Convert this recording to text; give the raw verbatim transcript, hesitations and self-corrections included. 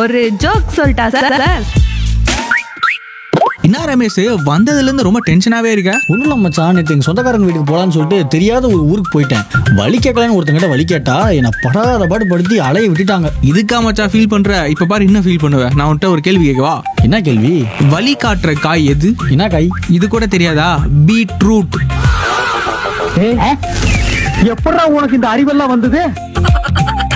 ஒரு ஜோக் சொல்லிட்டா sir sir என்ன ரமேஷ், வந்ததுல இருந்து ரொம்ப டென்ஷனாவே இருக்க? ஒன்றும் இல்லை மச்சான், நேற்று எங்கள் சொந்தக்காரங்க வீட்டுக்கு போகலான்னு சொல்லிட்டு தெரியாத ஒரு ஊருக்கு போயிட்டேன். வழி கேட்கலான்னு ஒருத்தங்கிட்ட வழி கேட்டா என்னை படாத பாடு படுத்தி அலைய விட்டுட்டாங்க. இதுக்கா மச்சான் ஃபீல் பண்ற? இப்ப பாரு இன்னும் ஃபீல் பண்ணுவேன். நான் உன்கிட்ட ஒரு கேள்வி கேட்கவா? என்ன கேள்வி? வழி காட்டுற காய் எது? என்ன காய்? இது கூட தெரியாதா? பீட்ரூட். எப்படா உனக்கு இந்த அறிவெல்லாம் வந்தது?